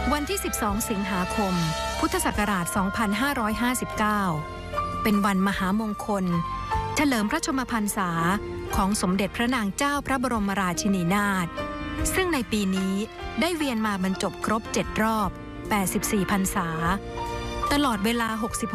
วันที่ 12 สิงหาคม พุทธศักราช 2559 เป็นวันมหามงคลเฉลิมพระชนมพรรษาของสมเด็จพระนางเจ้าพระบรมราชินีนาถซึ่งในปีนี้ได้เวียนมาบรรจบครบ7 รอบ 84 พรรษาตลอดเวลา